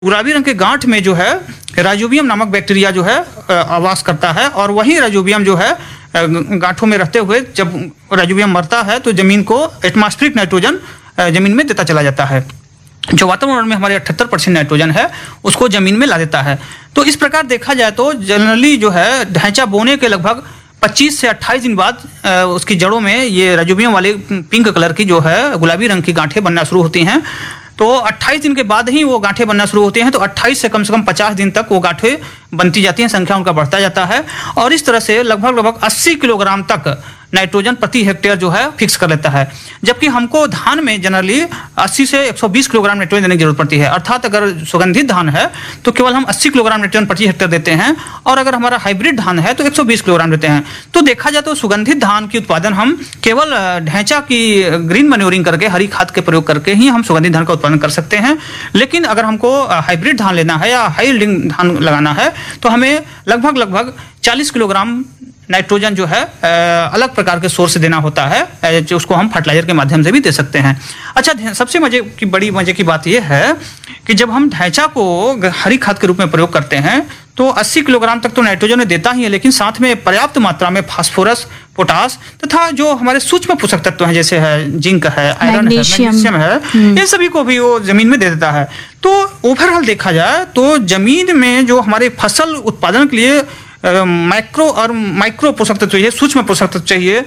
गुलाबी रंग के गांठ में जो है राइजोबियम नामक बैक्टीरिया जो है आवास करता है, और वही राइजोबियम जो है गांठों में रहते हुए जब राइजोबियम मरता है तो जमीन को एटमॉस्फेरिक नाइट्रोजन जमीन में देता चला जाता है। जो वातावरण में हमारे 78% नाइट्रोजन है उसको जमीन में ला देता है। तो इस प्रकार देखा जाए तो जनरली जो है ढैंचा बोने के लगभग 25 से 28 दिन बाद उसकी जड़ों में ये राइजोबियम वाले पिंक कलर की जो है गुलाबी रंग की गांठें बनना शुरू होती हैं। तो 28 दिन के बाद ही वो गांठें बनना शुरू होती हैं। तो 28 से कम 50 दिन तक वो गांठें बनती जाती हैं, संख्या उनका बढ़ता जाता है, और इस तरह से लगभग 80 किलोग्राम तक नाइट्रोजन प्रति हेक्टेयर जो है फिक्स कर लेता है। जबकि हमको धान में जनरली 80 से 120 किलोग्राम नाइट्रोजन देने की जरूरत पड़ती है। अर्थात अगर सुगंधित धान है तो केवल हम 80 किलोग्राम नाइट्रोजन प्रति हेक्टेयर देते हैं, और अगर हमारा हाइब्रिड धान है तो 120 किलोग्राम देते हैं। तो देखा जाए तो सुगंधित धान की उत्पादन हम केवल ढैंचा की ग्रीन मैन्योरिंग करके, हरी खाद के प्रयोग करके ही हम सुगंधित धान का उत्पादन कर सकते हैं। लेकिन अगर हमको हाइब्रिड धान लेना है या हाई यील्डिंग धान लगाना है तो हमें लगभग 40 किलोग्राम नाइट्रोजन जो है अलग प्रकार के सोर्स से देना होता है, जो उसको हम फर्टिलाइजर के माध्यम से भी दे सकते हैं। अच्छा, सबसे बड़ी मजे की बात यह है कि जब हम ढैंचा को हरी खाद के रूप में प्रयोग करते हैं तो 80 किलोग्राम तक तो नाइट्रोजन देता ही है, लेकिन साथ में पर्याप्त मात्रा में फास्फोरस, पोटास तथा जो हमारे सूक्ष्म पोषक तत्व हैं जैसे है जिंक है, आयरन है, मैग्नीशियम है, इन सभी को भी वो जमीन में दे देता है। तो ओवरऑल देखा जाए तो जमीन में जो हमारे फसल उत्पादन के लिए माइक्रो और माइक्रो पोषक तत्व चाहिए, सूक्ष्म पोषक तत्व चाहिए,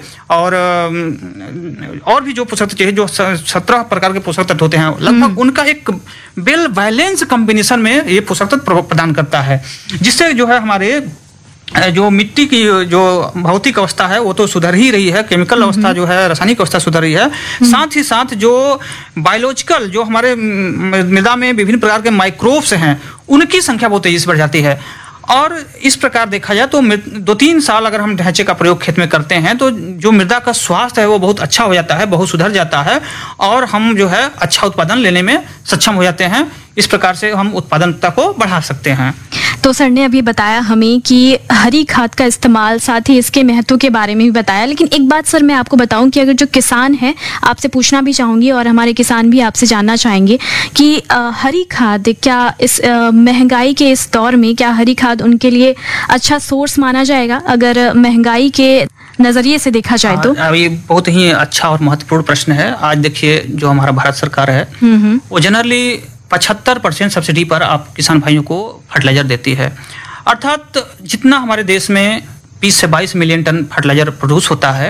और भी जो पोषक तत्व चाहिए, जो 17 प्रकार के पोषक तत्व होते हैं, लगभग उनका एक वेल बैलेंस कॉम्बिनेशन में ये पोषक तत्व प्रदान करता है, जिससे जो है हमारे जो मिट्टी की जो भौतिक अवस्था है वो तो सुधर ही रही है, केमिकल अवस्था जो है, रासायनिक अवस्था सुधर रही है, साथ ही साथ जो बायोलॉजिकल जो हमारे मृदा में विभिन्न प्रकार के माइक्रोब्स हैं उनकी संख्या बहुत तेजी से बढ़ जाती है। और इस प्रकार देखा जाए तो 2-3 साल अगर हम ढैंचे का प्रयोग खेत में करते हैं तो जो मृदा का स्वास्थ्य है वो बहुत अच्छा हो जाता है, बहुत सुधर जाता है, और हम जो है अच्छा उत्पादन लेने में सक्षम हो जाते हैं। इस प्रकार से हम उत्पादनता को बढ़ा सकते हैं। तो सर ने अभी बताया हमें कि हरी खाद का इस्तेमाल, साथ ही इसके महत्व के बारे में भी बताया, लेकिन एक बात सर मैं आपको बताऊं कि अगर जो किसान है, आपसे पूछना भी चाहूँगी और हमारे किसान भी आपसे जानना चाहेंगे कि हरी खाद क्या इस महंगाई के इस दौर में क्या हरी खाद उनके लिए अच्छा सोर्स माना जाएगा अगर महंगाई के नज़रिए से देखा जाए तो? ये बहुत ही अच्छा और महत्वपूर्ण प्रश्न है। आज देखिए जो हमारा भारत सरकार है वो जनरली 75% सब्सिडी पर आप किसान भाइयों को फर्टिलाइजर देती है। अर्थात जितना हमारे देश में 20 से 22 मिलियन टन फर्टिलाइजर प्रोड्यूस होता है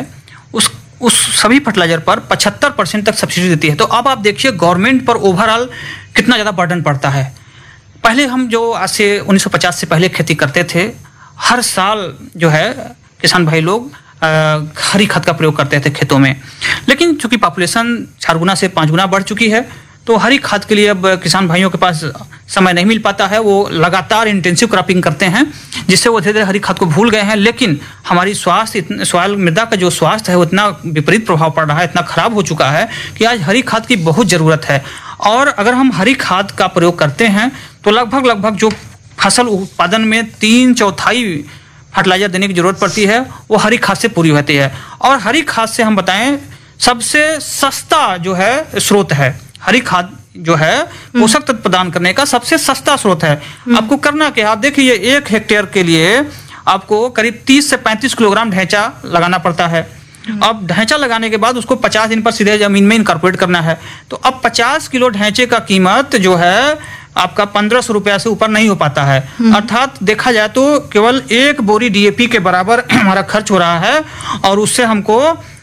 उस सभी फर्टिलाइजर पर 75% तक सब्सिडी देती है। तो अब आप देखिए गवर्नमेंट पर ओवरऑल कितना ज़्यादा बर्डन पड़ता है। पहले हम जो आज से 1950 से पहले खेती करते थे, हर साल जो है किसान भाई लोग हरी खाद का प्रयोग करते थे खेतों में, लेकिन चूंकि पॉपुलेशन 4 गुना से 5 गुना बढ़ चुकी है तो हरी खाद के लिए अब किसान भाइयों के पास समय नहीं मिल पाता है। वो लगातार इंटेंसिव क्रॉपिंग करते हैं, जिससे वो धीरे धीरे हरी खाद को भूल गए हैं। लेकिन हमारी सॉइल मृदा का जो स्वास्थ्य है वो इतना विपरीत प्रभाव पड़ रहा है, इतना खराब हो चुका है कि आज हरी खाद की बहुत ज़रूरत है। और अगर हम हरी खाद का प्रयोग करते हैं तो लगभग जो फसल उत्पादन में 3/4 फर्टिलाइजर देने की जरूरत पड़ती है वो हरी खाद से पूरी होती है। और हरी खाद से हम बताएं सबसे सस्ता जो है स्रोत है, हरी खाद जो है पोषक तत्व प्रदान करने का सबसे सस्ता स्रोत है। आपको करना क्या, आप देखिए 1 हेक्टेयर के लिए आपको करीब 30 से 35 किलोग्राम ढैंचा लगाना पड़ता है। अब ढैंचा लगाने के बाद उसको 50 दिन पर सीधे जमीन में इनकॉर्पोरेट करना है। तो अब 50 किलो ढैंचे का कीमत जो है आपका 1500 रुपया से ऊपर नहीं हो पाता है। अर्थात देखा जाए तो केवल 1 बोरी DAP के बराबर हमारा खर्च हो रहा है, और उससे हमको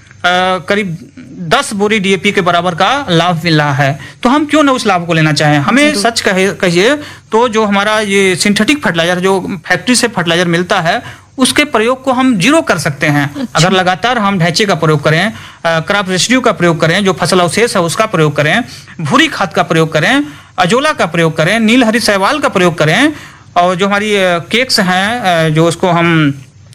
करीब 10 बोरी DAP के बराबर का लाभ मिल रहा है। तो हम क्यों ना उस लाभ को लेना चाहें। हमें सच कहिए तो जो हमारा ये सिंथेटिक फर्टिलाइजर जो फैक्ट्री से फर्टिलाइजर मिलता है उसके प्रयोग को हम 0 कर सकते हैं। अगर लगातार हम ढैंचे का प्रयोग करें, क्रॉप रेसिड्यू का प्रयोग करें, जो फसल अवशेष है उसका प्रयोग करें, भूरी खाद का प्रयोग करें, अजोला का प्रयोग करें, नील हरी शैवाल का प्रयोग करें, और जो हमारी केक्स हैं जो उसको हम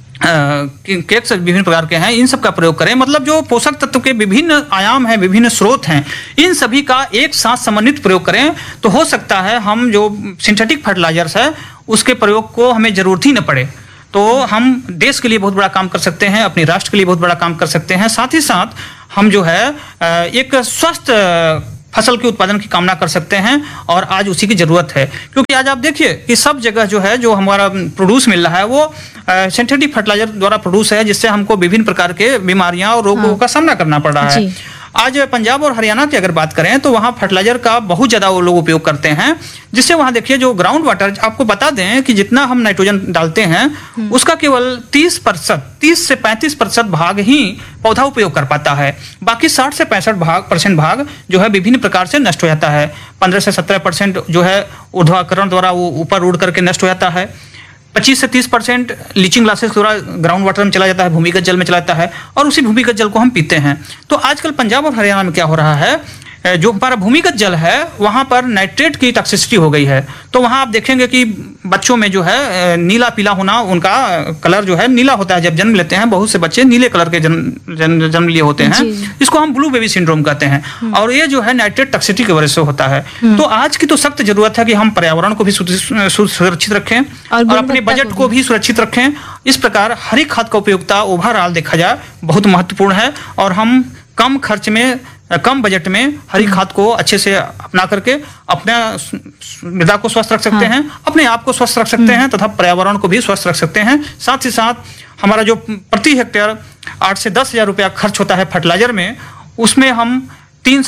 केक्स विभिन्न प्रकार के हैं, इन सब का प्रयोग करें। मतलब जो पोषक तत्व के विभिन्न आयाम हैं, विभिन्न स्रोत हैं, इन सभी का एक साथ समन्वित प्रयोग करें तो हो सकता है हम जो सिंथेटिक फर्टिलाइजर्स है उसके प्रयोग को हमें जरूरत ही न पड़े। तो हम देश के लिए बहुत बड़ा काम कर सकते हैं, अपने राष्ट्र के लिए बहुत बड़ा काम कर सकते हैं। साथ ही साथ हम जो है एक स्वस्थ फसल के उत्पादन की कामना कर सकते हैं और आज उसी की जरूरत है। क्योंकि आज आप देखिए कि सब जगह जो है जो हमारा प्रोड्यूस मिल रहा है वो सिंथेटिक फर्टिलाइजर द्वारा प्रोड्यूस है, जिससे हमको विभिन्न प्रकार के बीमारियां और रोगों का सामना करना पड़ रहा है। आज पंजाब और हरियाणा की अगर बात करें तो वहाँ फर्टिलाइजर का बहुत ज़्यादा वो लोग उपयोग करते हैं, जिससे वहाँ देखिए जो ग्राउंड वाटर, आपको बता दें कि जितना हम नाइट्रोजन डालते हैं उसका केवल 30 से 35% भाग ही पौधा उपयोग कर पाता है। बाकी 60 से 65% भाग जो है विभिन्न प्रकार से नष्ट हो जाता है। 15 से 17% जो है ऊर्ध्वाधर द्वारा वो ऊपर उड़ करके नष्ट हो जाता है। 25 से 30% लीचिंग ग्लासेस द्वारा ग्राउंड वाटर में चला जाता है, भूमिगत जल में चला जाता है, और उसी भूमिगत जल को हम पीते हैं। तो आजकल पंजाब और हरियाणा में क्या हो रहा है, जो हमारा भूमिगत जल है वहाँ पर नाइट्रेट की टॉक्सिसिटी हो गई है। तो वहाँ आप देखेंगे कि बच्चों में जो है नीला पीला होना, उनका कलर जो है नीला होता है। जब जन्म लेते हैं बहुत से बच्चे नीले कलर के जन्म लिए होते हैं, इसको हम ब्लू बेबी सिंड्रोम कहते हैं, और ये जो है नाइट्रेट टॉक्सिसिटी की वजह से होता है। तो आज की तो सख्त जरूरत है कि हम पर्यावरण को भी सुरक्षित रखें और अपने बजट को भी सुरक्षित रखें। इस प्रकार हरी खाद का उपयोगिता ओवरऑल देखा जाए बहुत महत्वपूर्ण है, और हम कम खर्च में, कम बजट में हरी खाद को अच्छे से अपना करके अपना मृदा को स्वस्थ रख सकते हैं, अपने आप को स्वस्थ रख सकते हैं तथा पर्यावरण को भी स्वस्थ रख सकते हैं। साथ ही साथ हमारा जो प्रति हेक्टेयर 8 से 10 हज़ार रुपया खर्च होता है फर्टिलाइजर में, उसमें हम 3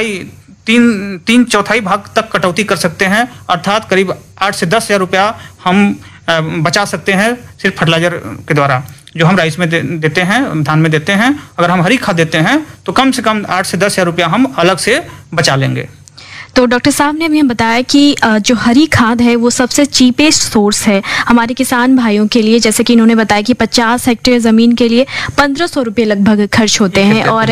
चौथाई भाग तक कटौती कर सकते हैं, अर्थात करीब 8 से 10 हज़ार रुपया हम बचा सकते हैं सिर्फ फर्टिलाइजर के द्वारा जो हम राइस में देते हैं, धान में देते हैं। अगर हम हरी खाद देते हैं तो कम से कम 8 से 10 हज़ार रुपया हम अलग से बचा लेंगे। तो डॉक्टर साहब ने हमें बताया कि जो हरी खाद है वो सबसे चीपेस्ट सोर्स है हमारे किसान भाइयों के लिए। जैसे कि इन्होंने बताया कि 50 हेक्टेयर ज़मीन के लिए 1500 रुपये लगभग खर्च होते हैं, और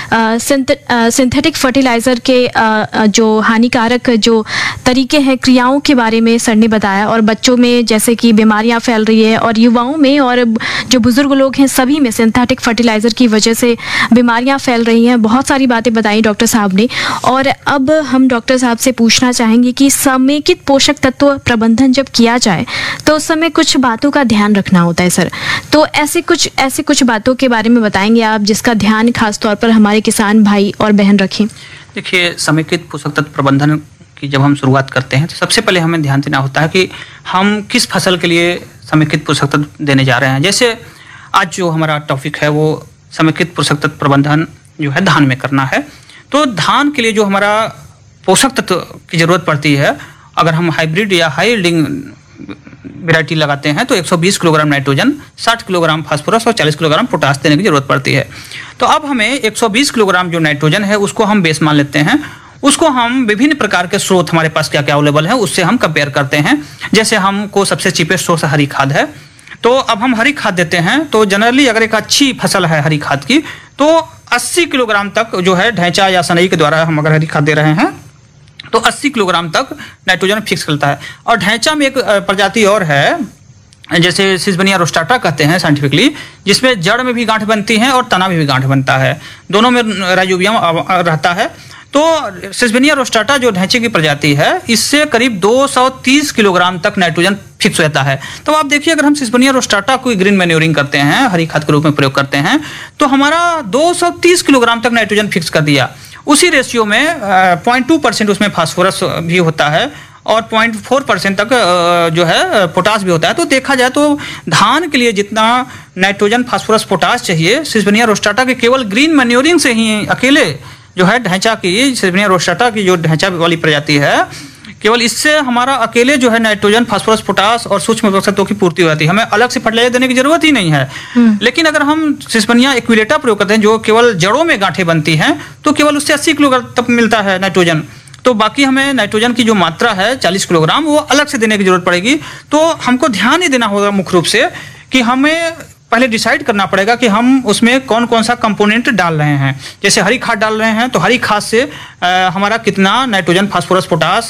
सिंथेटिक फर्टिलाइज़र के जो हानिकारक जो तरीके हैं, क्रियाओं के बारे में सर ने बताया, और बच्चों में जैसे कि बीमारियां फैल रही है, और युवाओं में और जो बुज़ुर्ग लोग हैं सभी में सिंथेटिक फर्टिलाइज़र की वजह से बीमारियाँ फैल रही हैं। बहुत सारी बातें बताई डॉक्टर साहब ने। और अब हम डॉक्टर साहब से पूछना चाहेंगे कि समेकित पोषक तत्व प्रबंधन जब किया जाए तो उस समय कुछ बातों का ध्यान रखना होता है सर। तो ऐसे कुछ बातों के बारे में बताएंगे आप जिसका ध्यान खास तौर पर हमारे किसान भाई और बहन रखें। देखिए, समेकित पोषक तत्व प्रबंधन की जब हम शुरुआत करते हैं तो सबसे पहले हमें ध्यान देना होता है कि हम किस फसल के लिए समेकित पोषक तत्व देने जा रहे हैं। जैसे आज जो हमारा टॉपिक है वो समेकित पोषक तत्व प्रबंधन जो है धान में करना है। तो धान के लिए जो हमारा पोषक तत्व की जरूरत पड़ती है, अगर हम हाइब्रिड या हाई यील्डिंग वैरायटी लगाते हैं तो 120 किलोग्राम नाइट्रोजन, 60 किलोग्राम फास्फोरस और 40 किलोग्राम पोटास देने की जरूरत पड़ती है। तो अब हमें 120 किलोग्राम जो नाइट्रोजन है उसको हम बेस मान लेते हैं। उसको हम विभिन्न प्रकार के स्रोत हमारे पास क्या क्या अवेलेबल है उससे हम कंपेयर करते हैं। जैसे हमको सबसे चीपेस्ट सोर्स हरी खाद है, तो अब हम हरी खाद देते हैं तो जनरली अगर एक अच्छी फसल है हरी खाद की तो 80 किलोग्राम तक जो है ढैंचा या सनई के द्वारा हम अगर हरी खाद दे रहे हैं तो 80 किलोग्राम तक नाइट्रोजन फिक्स करता है। और ढैंचा में एक प्रजाति और है जैसे सिसबेनिया रोस्टाटा कहते हैं साइंटिफिकली, जिसमें जड़ में भी गांठ बनती है और तना में भी गांठ बनता है, दोनों में राइजोबियम रहता है। तो सिसबेनिया रोस्टाटा जो ढैंचे की प्रजाति है इससे करीब 230 किलोग्राम तक नाइट्रोजन फिक्स होता है। तो आप देखिए अगर हम सिसबेनिया रोस्टाटा को ग्रीन मैन्योरिंग करते हैं, हरी खाद के रूप में प्रयोग करते हैं, तो हमारा 230 किलोग्राम तक नाइट्रोजन फिक्स कर दिया। उसी रेशियो में 0.2% उसमें फास्फोरस भी होता है और 0.4% तक जो है पोटास भी होता है। तो देखा जाए तो धान के लिए जितना नाइट्रोजन, फास्फोरस, पोटास चाहिए सिसबेनिया रोस्टाटा के केवल ग्रीन मैन्योरिंग से ही अकेले जो है ढैंचा की, सिसबेनिया रोस्टाटा की जो ढैंचा वाली प्रजाति है, केवल इससे हमारा अकेले जो है नाइट्रोजन, फास्फोरस, पोटास और सूक्ष्म पोषक तत्वों की पूर्ति हो जाती है। हमें अलग से फर्टिलाइजर देने की जरूरत ही नहीं है। लेकिन अगर हम सिसबेनिया एक्विलेटा प्रयोग करते हैं जो केवल जड़ों में गांठें बनती हैं तो केवल उससे 80 किलोग्राम तक मिलता है नाइट्रोजन। तो बाकी हमें नाइट्रोजन की जो मात्रा है 40 किलोग्राम वो अलग से देने की जरूरत पड़ेगी। तो हमको ध्यान ही देना होगा मुख्य रूप से कि हमें पहले डिसाइड करना पड़ेगा कि हम उसमें कौन कौन सा कंपोनेंट डाल रहे हैं। जैसे हरी खाद डाल रहे हैं तो हरी खाद से हमारा कितना नाइट्रोजन, फास्फोरस, पोटास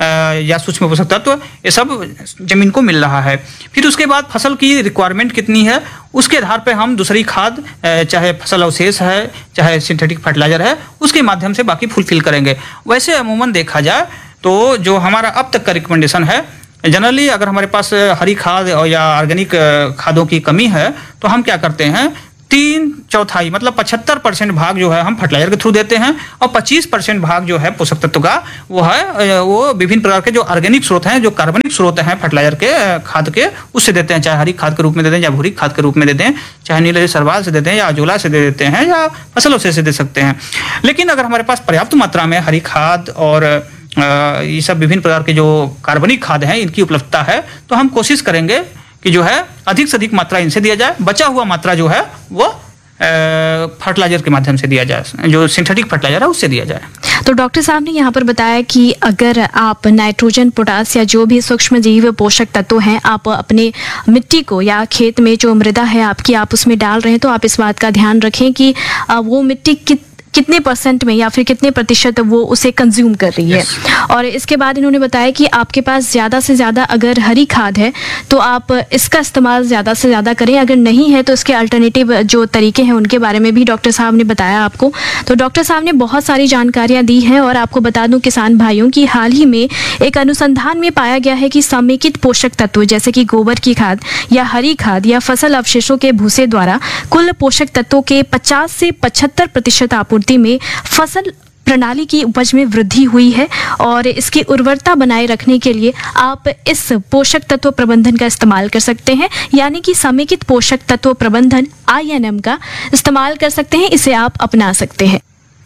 या सूक्ष्म पोषक तत्व ये सब जमीन को मिल रहा है। फिर उसके बाद फसल की रिक्वायरमेंट कितनी है उसके आधार पे हम दूसरी खाद, चाहे फसल अवशेष है चाहे सिंथेटिक फर्टिलाइजर है, उसके माध्यम से बाकी फुलफिल करेंगे। वैसे अमूमन देखा जाए तो जो हमारा अब तक का रिकमेंडेशन है, जनरली अगर हमारे पास हरी खाद या ऑर्गेनिक खादों की कमी है तो हम क्या करते हैं 3/4 मतलब 75% भाग जो है हम फर्टिलाइजर के थ्रू देते हैं, और 25% भाग जो है पोषक तत्व का वो विभिन्न प्रकार के जो ऑर्गेनिक स्रोत हैं, जो कार्बनिक स्रोत हैं फर्टिलाइजर के, खाद के, उससे देते हैं। चाहे हरी खाद के रूप में दे दें, या भूरी खाद के रूप में दे दें, चाहे नीले सरवाल से देते हैं, या अजोला से दे देते हैं, या फसल अवशेष से दे सकते हैं। लेकिन अगर हमारे पास पर्याप्त मात्रा में हरी खाद और ये सब विभिन्न प्रकार के जो कार्बनिक खाद हैं इनकी उपलब्धता है, तो हम कोशिश करेंगे कि जो है अधिक से अधिक मात्रा इनसे दिया जाए, बचा हुआ मात्रा जो है वो फर्टिलाइजर के माध्यम से दिया जाए, जो सिंथेटिक फर्टिलाइजर है उससे दिया जाए। तो डॉक्टर साहब ने यहाँ पर बताया कि अगर आप नाइट्रोजन, पोटास या जो भी सूक्ष्म जीव पोषक तत्व हैं आप अपने मिट्टी को या खेत में जो मृदा है आपकी, आप उसमें डाल रहे हैं, तो आप इस बात का ध्यान रखें कि वो मिट्टी कितने % में या फिर कितने प्रतिशत वो उसे कंज्यूम कर रही है। और इसके बाद इन्होंने बताया कि आपके पास ज़्यादा से ज़्यादा अगर हरी खाद है तो आप इसका इस्तेमाल ज़्यादा से ज़्यादा करें, अगर नहीं है तो इसके अल्टरनेटिव जो तरीके हैं उनके बारे में भी डॉक्टर साहब ने बताया आपको। तो डॉक्टर साहब ने बहुत सारी जानकारियाँ दी हैं, और आपको बता दूँ किसान भाइयों की हाल ही में एक अनुसंधान में पाया गया है कि समेकित पोषक तत्व जैसे कि गोबर की खाद या हरी खाद या फसल अवशेषों के भूसे द्वारा कुल पोषक तत्वों के 50 से 75% आपूर्ति में फसल प्रणाली की उपज में वृद्धि हुई है। और इसकी उर्वरता बनाए रखने के लिए आप इस पोषक तत्व प्रबंधन का इस्तेमाल कर सकते हैं, यानी कि समेकित पोषक तत्व प्रबंधन INM का इस्तेमाल कर सकते हैं, इसे आप अपना सकते हैं।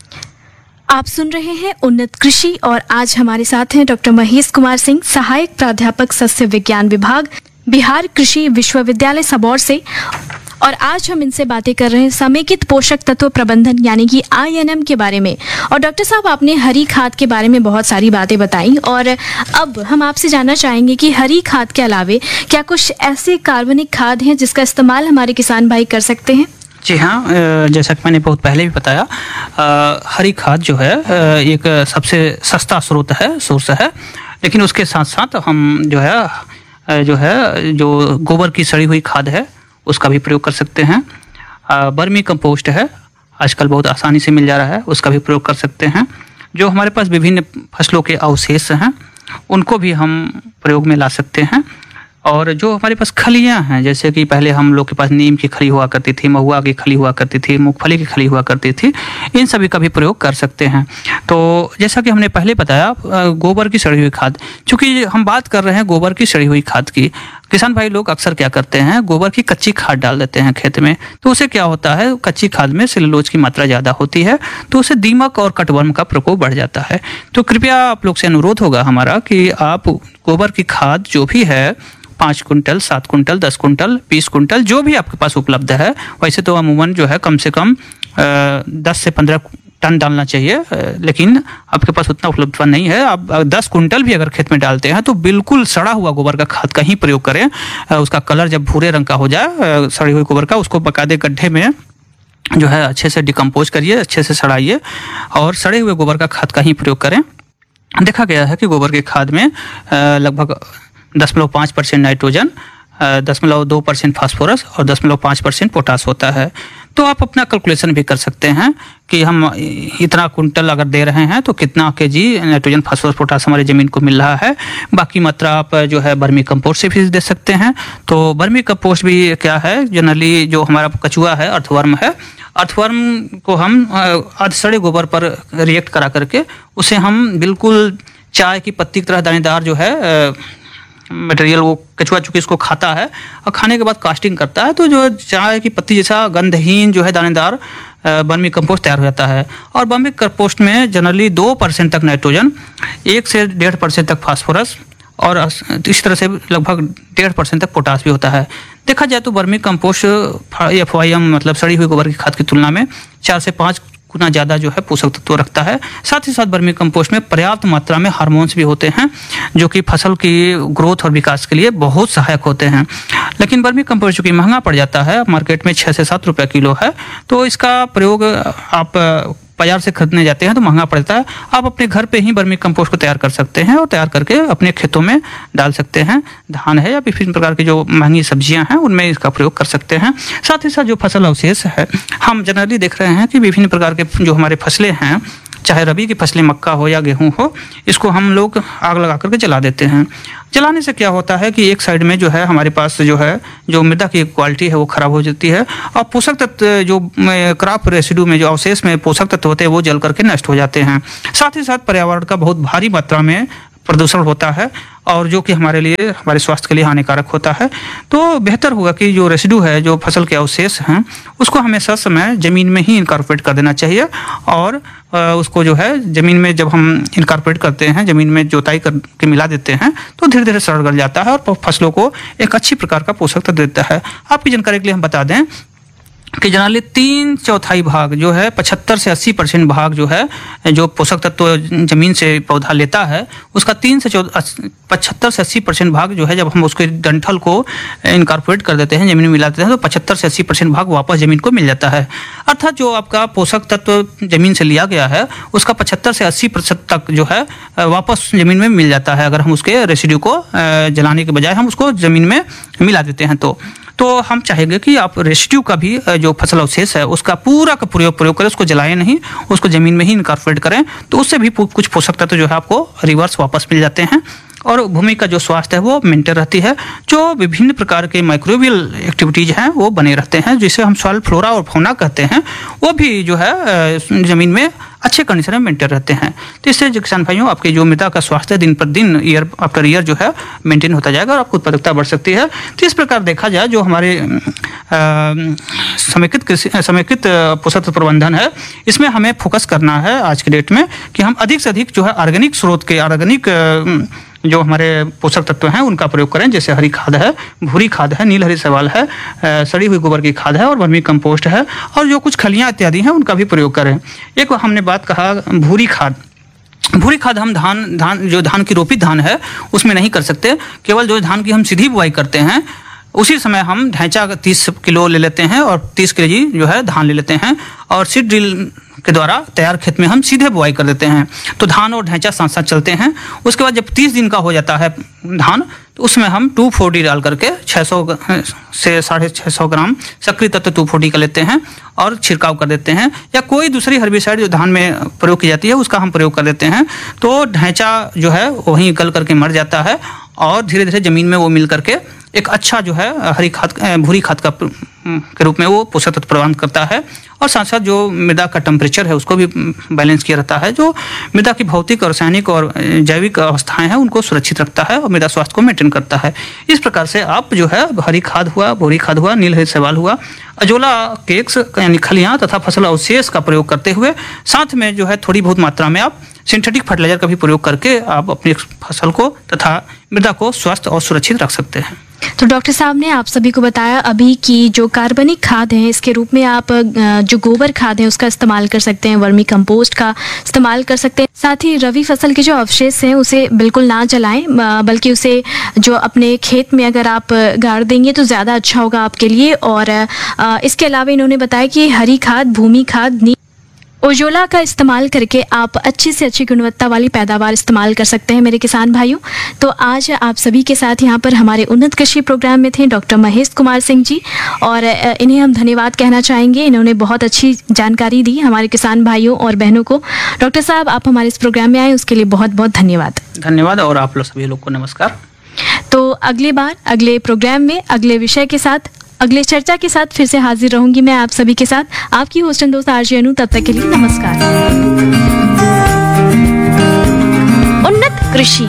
आप सुन रहे हैं उन्नत कृषि, और आज हमारे साथ हैं डॉक्टर महेश कुमार सिंह, सहायक प्राध्यापक सस्य विज्ञान विभाग, बिहार कृषि विश्वविद्यालय सबौर से। और आज हम इनसे बातें कर रहे हैं समेकित पोषक तत्व प्रबंधन यानी कि INM के बारे में। और डॉक्टर साहब आपने हरी खाद के बारे में बहुत सारी बातें बताई, और अब हम आपसे जानना चाहेंगे कि हरी खाद के अलावे क्या कुछ ऐसे कार्बनिक खाद हैं जिसका इस्तेमाल हमारे किसान भाई कर सकते हैं? जी हाँ, जैसा कि मैंने बहुत पहले भी बताया, हरी खाद जो है एक सबसे सस्ता स्रोत है, सोर्स है। लेकिन उसके साथ साथ हम जो गोबर की सड़ी हुई खाद है उसका भी प्रयोग कर सकते हैं। बर्मी कंपोस्ट है, आजकल बहुत आसानी से मिल जा रहा है, उसका भी प्रयोग कर सकते हैं। जो हमारे पास विभिन्न फसलों के अवशेष हैं उनको भी हम प्रयोग में ला सकते हैं। और जो हमारे पास खलियाँ हैं, जैसे कि पहले हम लोग के पास नीम की खली हुआ करती थी, महुआ की खली हुआ करती थी, मूंगफली की खली हुआ करती थी, इन सभी का भी प्रयोग कर सकते हैं। तो जैसा कि हमने पहले बताया, गोबर की सड़ी हुई खाद, चूँकि हम बात कर रहे हैं गोबर की सड़ी हुई खाद की, किसान भाई लोग अक्सर क्या करते हैं, गोबर की कच्ची खाद डाल देते हैं खेत में। तो उससे क्या होता है, कच्ची खाद में सेलुलोज की मात्रा ज़्यादा होती है, तो उससे दीमक और कटवर्म का प्रकोप बढ़ जाता है। तो कृपया आप लोग से अनुरोध होगा हमारा कि आप गोबर की खाद जो भी है 5 कुंटल, 7 कुंटल, 10 कुंटल, 20 कुंटल, जो भी आपके पास उपलब्ध है, वैसे तो अमूमन जो है कम से कम 10 से 15 टन डालना चाहिए, लेकिन आपके पास उतना उपलब्धता नहीं है। आप 10 कुंटल भी अगर खेत में डालते हैं तो बिल्कुल सड़ा हुआ गोबर का खाद का ही प्रयोग करें। उसका कलर जब भूरे रंग का हो जाए सड़ी हुई गोबर का, उसको बकायदे गड्ढे में जो है अच्छे से डिकम्पोज करिए, अच्छे से सड़ाइए, और सड़े हुए गोबर का खाद का ही प्रयोग करें। देखा गया है कि गोबर की खाद में लगभग 0.5% नाइट्रोजन, 0.2% फास्फोरस और 0.5% पोटास होता है। तो आप अपना कैलकुलेशन भी कर सकते हैं कि हम इतना कुंटल अगर दे रहे हैं तो कितना केजी नाइट्रोजन, फास्फोरस, पोटास हमारी ज़मीन को मिल रहा है। बाकी मात्रा आप जो है बर्मी कंपोस्ट से भी दे सकते हैं। तो बर्मी कंपोस्ट भी क्या है, जनरली जो हमारा कचुआ है, अर्थवर्म है, अर्थवर्म को हम अर्ध सड़े गोबर पर रिएक्ट करा करके उसे हम बिल्कुल चाय की पत्ती की तरह दानेदार जो है मटेरियल, वो कचुआ चूँकि इसको खाता है और खाने के बाद कास्टिंग करता है, तो जो चाय की पत्ती जैसा गंधहीन जो है दानेदार बर्मी कंपोस्ट तैयार हो जाता है। और बर्मी कंपोस्ट में जनरली 2% तक नाइट्रोजन, 1 से 1.5% तक फास्फोरस और इस तरह से लगभग 1.5% तक पोटास भी होता है। देखा जाए तो बर्मी कंपोस्ट FYM मतलब सड़ी हुई गोबर की खाद की तुलना में 4 से 5 गुना ज़्यादा जो है पोषक तत्व रखता है। साथ ही साथ बर्मी कंपोस्ट में पर्याप्त मात्रा में हार्मोन्स भी होते हैं जो कि फसल की ग्रोथ और विकास के लिए बहुत सहायक होते हैं। लेकिन बर्मी कंपोस्ट चूँकि महंगा पड़ जाता है, मार्केट में 6 से 7 रुपये किलो है, तो इसका प्रयोग आप बाजार से खरीदने जाते हैं तो महंगा पड़ता है। आप अपने घर पे ही बर्मी कंपोस्ट को तैयार कर सकते हैं और तैयार करके अपने खेतों में डाल सकते हैं। धान है या विभिन्न प्रकार की जो महंगी सब्जियां हैं उनमें इसका प्रयोग कर सकते हैं। साथ ही साथ जो फसल अवशेष है, हम जनरली देख रहे हैं कि विभिन्न प्रकार के जो हमारे फसलें हैं, चाहे रबी की फसलें मक्का हो या गेहूं हो, इसको हम लोग आग लगा करके जला देते हैं। जलाने से क्या होता है कि एक साइड में जो है हमारे पास जो मृदा की क्वालिटी है वो खराब हो जाती है, और पोषक तत्व जो क्रॉप रेसिड्यू में जो अवशेष में पोषक तत्व होते हैं वो जल करके नष्ट हो जाते हैं। साथ ही साथ पर्यावरण का बहुत भारी मात्रा में प्रदूषण होता है, और जो कि हमारे लिए, हमारे स्वास्थ्य के लिए हानिकारक होता है। तो बेहतर होगा कि जो रेसिड्यू है, जो फसल के अवशेष हैं, उसको हमेशा समय ज़मीन में ही इनकॉर्पोरेट कर देना चाहिए, और उसको जो है ज़मीन में जब हम इनकॉर्पोरेट करते हैं, ज़मीन में जोताई करके मिला देते हैं, तो धीरे धीरे सड़ गल जाता है और फसलों को एक अच्छी प्रकार का पोषक तत्व देता है। आपकी जानकारी के लिए हम बता दें कि जनरली 3/4 भाग जो है 75 से 80% भाग जो है जो पोषक तत्व जमीन से पौधा लेता है, उसका 75 से 80% भाग जो है जब हम उसके डंठल को इनकॉर्पोरेट कर देते हैं, जमीन में मिला देते हैं, तो 75 से 80% भाग वापस जमीन को मिल जाता है। अर्थात जो आपका पोषक तत्व जमीन से लिया गया है उसका 75 से 80% तक जो है वापस जमीन में मिल जाता है, अगर हम उसके रेसिड्यू को जलाने के बजाय हम उसको जमीन में मिला देते हैं। तो हम चाहेंगे कि आप रेसिड्यू का भी जो फसल अवशेष है उसका पूरा का प्रयोग करें, उसको जलाएं नहीं, उसको जमीन में ही इनकॉर्पोरेट करें, तो उससे भी कुछ पोषक तत्व जो है आपको रिवर्स वापस मिल जाते हैं, और भूमि का जो स्वास्थ्य है वो मेंटेन रहती है। जो विभिन्न प्रकार के माइक्रोबियल एक्टिविटीज हैं वो बने रहते हैं, जिसे हम सॉइल फ्लोरा और फौना कहते हैं, वो भी जो है जमीन में अच्छे कंडीशन में मेंटेन रहते हैं। तो इससे जो किसान भाइयों, आपकी जो मृदा का स्वास्थ्य दिन पर दिन, ईयर आफ्टर ईयर जो है मेंटेन होता जाएगा, और आपको उत्पादकता बढ़ सकती है। तो इस प्रकार देखा जाए जो हमारे समेकित पोषक तत्व प्रबंधन है, इसमें हमें फोकस करना है आज के डेट में कि हम अधिक से अधिक जो है ऑर्गेनिक स्रोत के, ऑर्गेनिक जो हमारे पोषक तत्व हैं उनका प्रयोग करें, जैसे हरी खाद है, भूरी खाद है, नील हरी शैवाल है, सड़ी हुई गोबर की खाद है, और वर्मी कंपोस्ट है, और जो कुछ खलियाँ इत्यादि हैं उनका भी प्रयोग करें। एक हमने बात कहा भूरी खाद हम धान की रोपित धान है उसमें नहीं कर सकते। केवल जो धान की हम सीधी बुआई करते हैं उसी समय हम ढैंचा 30 किलो ले लेते हैं और 30 केजी जो है धान ले लेते हैं, और सीड ड्रिल के द्वारा तैयार खेत में हम सीधे बुआई कर देते हैं। तो धान और ढैंचा साथ साथ चलते हैं। उसके बाद जब 30 दिन का हो जाता है धान, तो उसमें हम 2,4-D डाल करके 600 से 650 ग्राम सक्रिय तत्व 2,4-D का लेते हैं और छिड़काव कर देते हैं, या कोई दूसरी हर्बिसाइड जो धान में प्रयोग की जाती है उसका हम प्रयोग कर देते हैं। तो ढैंचा जो है वहीं गल करके मर जाता है, और धीरे धीरे ज़मीन में वो मिल करके एक अच्छा जो है भूरी खाद के रूप में वो पोषक तत्व प्रदान करता है, और साथ साथ जो मृदा का टेम्परेचर है उसको भी बैलेंस किया रहता है, जो मृदा की भौतिक और रासायनिक और जैविक अवस्थाएं हैं उनको सुरक्षित रखता है और मृदा स्वास्थ्य को मेंटेन करता है। इस प्रकार से आप जो है हरी खाद हुआ, भूरी खाद हुआ, नील हरी शैवाल हुआ, अजोला केक्स यानी खलियाँ तथा फसल अवशेष का प्रयोग करते हुए साथ में जो है थोड़ी बहुत मात्रा में आप सिंथेटिक फर्टिलाइजर का भी प्रयोग करके आप अपनी फसल को तथा मृदा को स्वस्थ और सुरक्षित रख सकते हैं। तो डॉक्टर साहब ने आप सभी को बताया अभी कि जो कार्बनिक खाद है इसके रूप में आप जो गोबर खाद है उसका इस्तेमाल कर सकते हैं, वर्मी कंपोस्ट का इस्तेमाल कर सकते हैं। साथ ही रबी फसल के जो अवशेष हैं उसे बिल्कुल ना जलाएं, बल्कि उसे जो अपने खेत में अगर आप गाड़ देंगे तो ज़्यादा अच्छा होगा आपके लिए। और इसके अलावा इन्होंने बताया कि हरी खाद, भूमि खाद, ओजोला का इस्तेमाल करके आप अच्छी से अच्छी गुणवत्ता वाली पैदावार इस्तेमाल कर सकते हैं मेरे किसान भाइयों। तो आज आप सभी के साथ यहाँ पर हमारे उन्नत कृषि प्रोग्राम में थे डॉक्टर महेश कुमार सिंह जी, और इन्हें हम धन्यवाद कहना चाहेंगे। इन्होंने बहुत अच्छी जानकारी दी हमारे किसान भाइयों और बहनों को। डॉक्टर साहब, आप हमारे इस प्रोग्राम में आए उसके लिए बहुत बहुत धन्यवाद। और आप लोग सभी लोग को नमस्कार। तो अगली बार अगले प्रोग्राम में अगले विषय के साथ, अगले चर्चा के साथ फिर से हाजिर रहूंगी मैं आप सभी के साथ, आपकी होस्ट एंड दोस्त आरजे अनु। तब तक के लिए नमस्कार। उन्नत कृषि।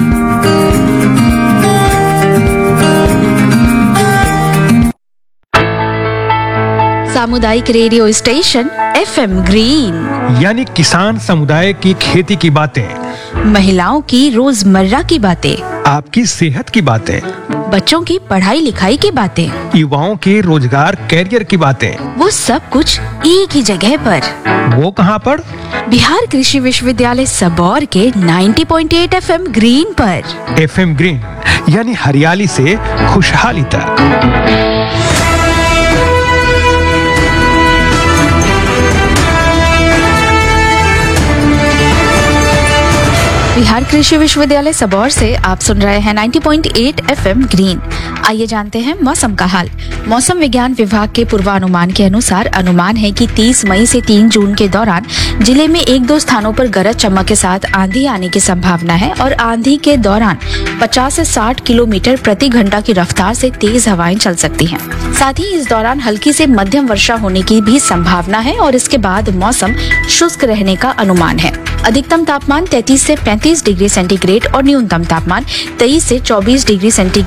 सामुदायिक रेडियो स्टेशन FM ग्रीन, यानी किसान समुदाय की खेती की बातें, महिलाओं की रोजमर्रा की बातें, आपकी सेहत की बातें, बच्चों की पढ़ाई लिखाई की बातें, युवाओं के रोजगार कैरियर की बातें, वो सब कुछ एक ही जगह पर। वो कहाँ पर? बिहार कृषि विश्वविद्यालय सबौर के 90.8 FM ग्रीन पर। FM ग्रीन यानी हरियाली से खुशहाली तक। बिहार कृषि विश्वविद्यालय सबौर से आप सुन रहे हैं 90.8 एफएम ग्रीन। आइए जानते हैं मौसम का हाल। मौसम विज्ञान विभाग के पूर्वानुमान के अनुसार अनुमान है कि 30 मई से 3 जून के दौरान जिले में 1-2 स्थानों पर गरज चमक के साथ आंधी आने की संभावना है और आंधी के दौरान 50 से 60 किलोमीटर प्रति घंटा की रफ्तार से तेज हवाएं चल सकती हैं। साथ ही इस दौरान हल्की से मध्यम वर्षा होने की भी संभावना है और इसके बाद मौसम शुष्क रहने का अनुमान है। अधिकतम तापमान 33 से 35 डिग्री सेंटीग्रेड और न्यूनतम तापमान 23 से 24 डिग्री सेंटीग्रेड